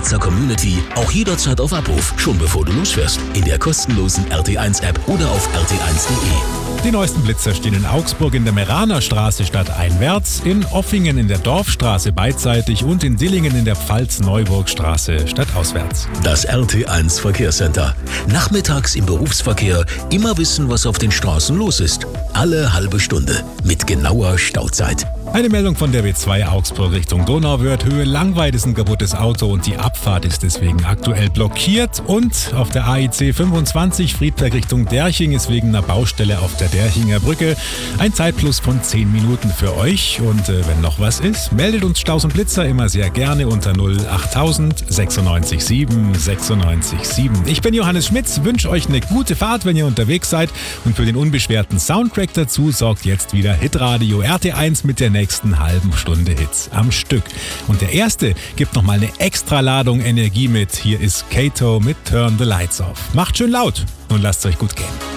Blitzer Community auch jederzeit auf Abruf, schon bevor du losfährst. In der kostenlosen RT1-App oder auf rt1.de. Die neuesten Blitzer stehen in Augsburg in der Meraner Straße stadteinwärts, in Offingen in der Dorfstraße beidseitig und in Dillingen in der Pfalz-Neuburg-Straße stadtauswärts. Das RT1 Verkehrscenter. Nachmittags im Berufsverkehr immer wissen, was auf den Straßen los ist. Alle halbe Stunde mit genauer Stauzeit. Eine Meldung von der B2 Augsburg Richtung Donauwörth. Höhe Langweid ist ein kaputtes Auto und die Abfahrt ist deswegen aktuell blockiert. Und auf der AIC 25 Friedberg Richtung Derching ist wegen einer Baustelle auf der Derchinger Brücke ein Zeitplus von 10 Minuten für euch. Und wenn noch was ist, meldet uns Staus und Blitzer immer sehr gerne unter 08000 96 7 96 7. Ich bin Johannes Schmitz, wünsche euch eine gute Fahrt, wenn ihr unterwegs seid. Und für den unbeschwerten Soundtrack dazu sorgt jetzt wieder Hitradio RT1 mit der nächsten halben Stunde Hits am Stück. Und der erste gibt nochmal eine extra Ladung Energie mit. Hier ist Kato mit Turn the Lights Off. Macht schön laut und lasst es euch gut gehen.